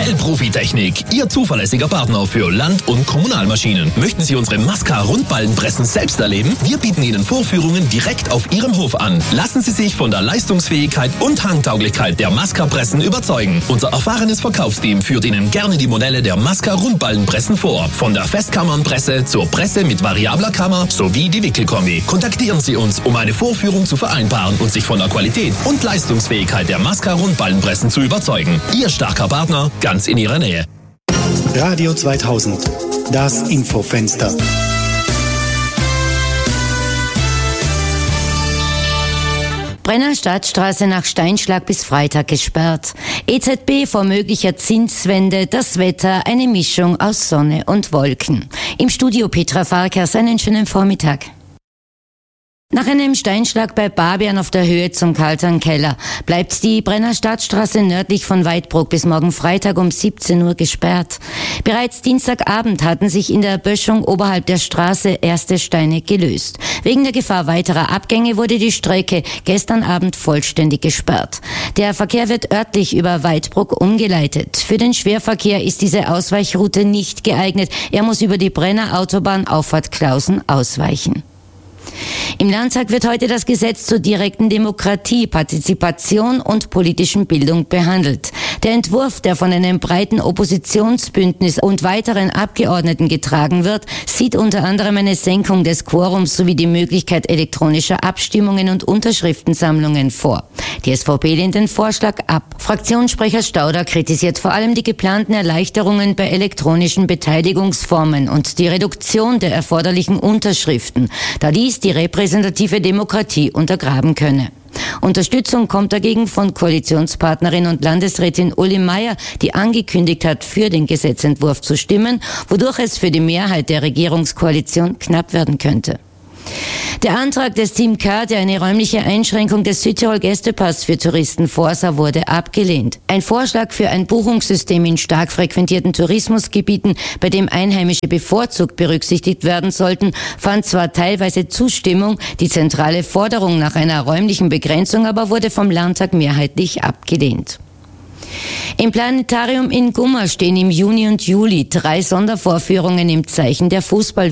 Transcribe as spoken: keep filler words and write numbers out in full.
L Profitechnik, Ihr zuverlässiger Partner für Land- und Kommunalmaschinen. Möchten Sie unsere Masca-Rundballenpressen selbst erleben? Wir bieten Ihnen Vorführungen direkt auf Ihrem Hof an. Lassen Sie sich von der Leistungsfähigkeit und Handtauglichkeit der Masca-Pressen überzeugen. Unser erfahrenes Verkaufsteam führt Ihnen gerne die Modelle der Masca-Rundballenpressen vor. Von der Festkammernpresse zur Presse mit variabler Kammer sowie die Wickelkombi. Kontaktieren Sie uns, um eine Vorführung zu vereinbaren und sich von der Qualität und Leistungsfähigkeit der Masca-Rundballenpressen zu überzeugen. Ihr starker Partner, ganz in Ihrer Nähe. Radio zweitausend, das Infofenster. Brenner Stadtstraße nach Steinschlag bis Freitag gesperrt. E Z B vor möglicher Zinswende, das Wetter eine Mischung aus Sonne und Wolken. Im Studio Petra Farkas, einen schönen Vormittag. Nach einem Steinschlag bei Barbian auf der Höhe zum Kalternkeller bleibt die Brenner Stadtstraße nördlich von Weidbruck bis morgen Freitag um siebzehn Uhr gesperrt. Bereits Dienstagabend hatten sich in der Böschung oberhalb der Straße erste Steine gelöst. Wegen der Gefahr weiterer Abgänge wurde die Strecke gestern Abend vollständig gesperrt. Der Verkehr wird örtlich über Weidbruck umgeleitet. Für den Schwerverkehr ist diese Ausweichroute nicht geeignet. Er muss über die Brenner Autobahn Auffahrt Klausen ausweichen. Im Landtag wird heute das Gesetz zur direkten Demokratie, Partizipation und politischen Bildung behandelt. Der Entwurf, der von einem breiten Oppositionsbündnis und weiteren Abgeordneten getragen wird, sieht unter anderem eine Senkung des Quorums sowie die Möglichkeit elektronischer Abstimmungen und Unterschriftensammlungen vor. Die S V P lehnt den Vorschlag ab. Fraktionssprecher Stauder kritisiert vor allem die geplanten Erleichterungen bei elektronischen Beteiligungsformen und die Reduktion der erforderlichen Unterschriften, da dies die repräsentative Demokratie untergraben könne. Unterstützung kommt dagegen von Koalitionspartnerin und Landesrätin Uli Meier, die angekündigt hat, für den Gesetzentwurf zu stimmen, wodurch es für die Mehrheit der Regierungskoalition knapp werden könnte. Der Antrag des Team K, der eine räumliche Einschränkung des Südtirol-Gästepass für Touristen vorsah, wurde abgelehnt. Ein Vorschlag für ein Buchungssystem in stark frequentierten Tourismusgebieten, bei dem Einheimische bevorzugt berücksichtigt werden sollten, fand zwar teilweise Zustimmung, die zentrale Forderung nach einer räumlichen Begrenzung aber wurde vom Landtag mehrheitlich abgelehnt. Im Planetarium in Gummer stehen im Juni und Juli drei Sondervorführungen im Zeichen der Fußball